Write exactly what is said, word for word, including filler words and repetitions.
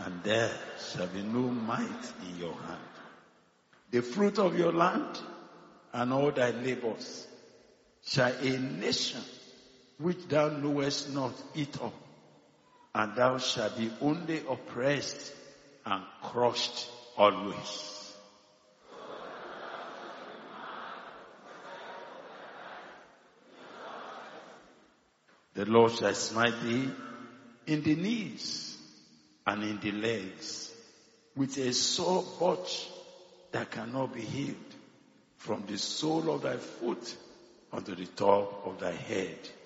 and there shall be no might in your hand. The fruit of your land and all thy labors shall a nation which thou knowest not eat up, and thou shalt be only oppressed and crushed always. The Lord shall smite thee in the knees and in the legs with a sore botch that cannot be healed, from the sole of thy foot unto the top of thy head.